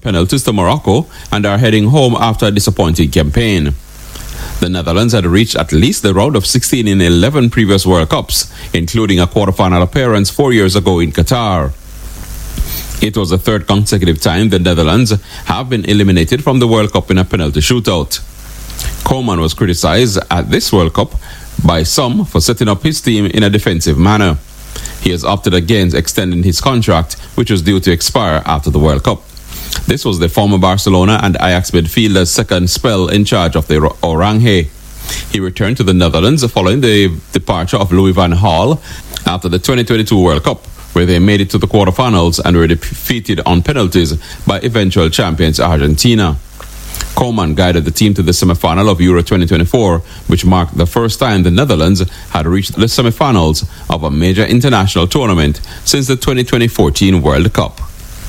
penalties to Morocco and are heading home after a disappointing campaign. The Netherlands had reached at least the round of 16 in 11 previous World Cups, including a quarter-final appearance 4 years ago in Qatar. It was the third consecutive time the Netherlands have been eliminated from the World Cup in a penalty shootout. Koeman was criticized at this World Cup by some for setting up his team in a defensive manner. He has opted against extending his contract, which was due to expire after the World Cup. This was the former Barcelona and Ajax midfielder's second spell in charge of the Oranje. He returned to the Netherlands following the departure of Louis van Gaal after the 2022 World Cup, where they made it to the quarterfinals and were defeated on penalties by eventual champions Argentina. Koeman guided the team to the semi-final of Euro 2024, which marked the first time the Netherlands had reached the semi-finals of a major international tournament since the 2014 World Cup.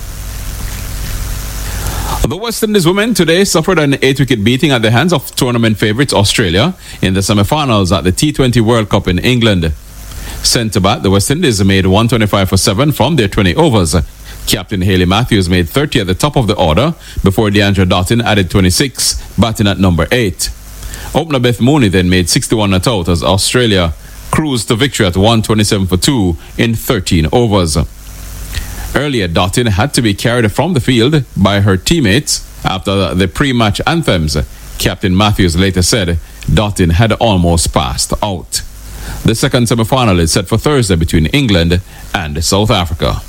The West Indies women today suffered an 8-wicket beating at the hands of tournament favourites Australia in the semi-finals at the T20 World Cup in England. Centre-back, the West Indies made 125 for 7 from their 20 overs. Captain Hayley Matthews made 30 at the top of the order before Deandra Dottin added 26, batting at number 8. Opener Beth Mooney then made 61 not out as Australia cruised to victory at 127 for 2 in 13 overs. Earlier, Dottin had to be carried from the field by her teammates after the pre-match anthems. Captain Matthews later said Dottin had almost passed out. The second semi-final is set for Thursday between England and South Africa.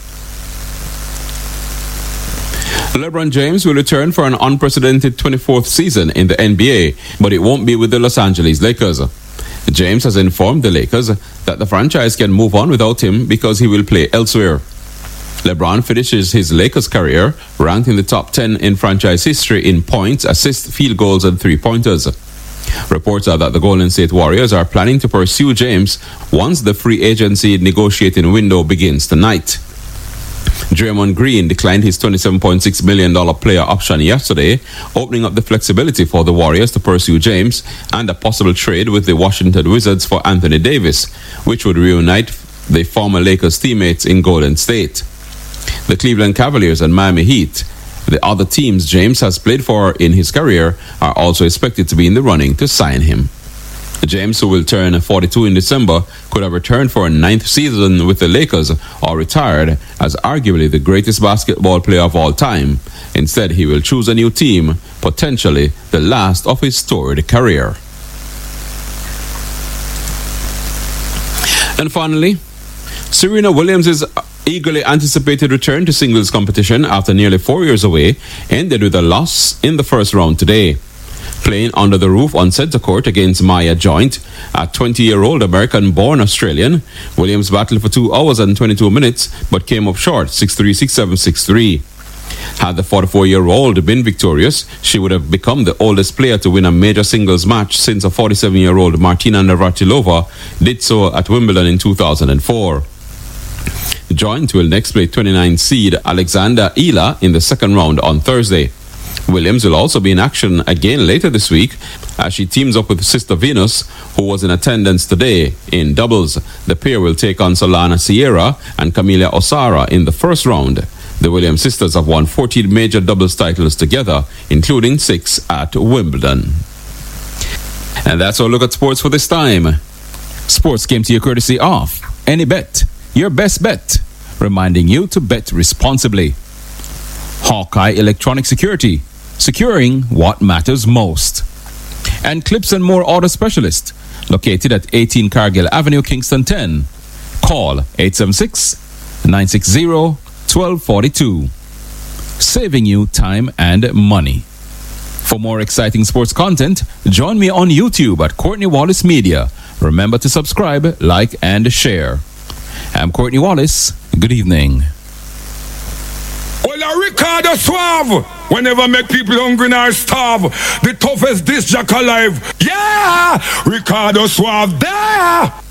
LeBron James will return for an unprecedented 24th season in the NBA, but it won't be with the Los Angeles Lakers. James has informed the Lakers that the franchise can move on without him because he will play elsewhere. LeBron finishes his Lakers career ranked in the top 10 in franchise history in points, assists, field goals, and three-pointers. Reports are that the Golden State Warriors are planning to pursue James once the free agency negotiating window begins tonight. Draymond Green declined his $27.6 million player option yesterday, opening up the flexibility for the Warriors to pursue James and a possible trade with the Washington Wizards for Anthony Davis, which would reunite the former Lakers teammates in Golden State. The Cleveland Cavaliers and Miami Heat, the other teams James has played for in his career, are also expected to be in the running to sign him. James, who will turn 42 in December, could have returned for a 9th season with the Lakers or retired as arguably the greatest basketball player of all time. Instead, he will choose a new team, potentially the last of his storied career. And finally, Serena Williams' eagerly anticipated return to singles competition after nearly 4 years away ended with a loss in the first round today. Playing under the roof on centre court against Maya Joint, a 20-year-old American-born Australian, Williams battled for 2 hours and 22 minutes but came up short 6-3, 6-7, 6-3. Had the 44-year-old been victorious, she would have become the oldest player to win a major singles match since a 47-year-old Martina Navratilova did so at Wimbledon in 2004. Joint will next play 29 seed Alexander Ila in the second round on Thursday. Williams will also be in action again later this week as she teams up with Sister Venus, who was in attendance today in doubles. The pair will take on Solana Sierra and Camila Osara in the first round. The Williams sisters have won 14 major doubles titles together, including 6 at Wimbledon. And that's our look at sports for this time. Sports came to you courtesy of AnyBet, your best bet, reminding you to bet responsibly. Hawkeye Electronic Security, securing what matters most. And Clips and More Auto Specialist, located at 18 Cargill Avenue, Kingston 10. Call 876-960-1242. Saving you time and money. For more exciting sports content, join me on YouTube at Courtney Wallace Media. Remember to subscribe, like, and share. I'm Courtney Wallace. Good evening. Well, a Ricardo Suave, whenever make people hungry or starve, the toughest disc jack alive. Yeah, Ricardo Suave there.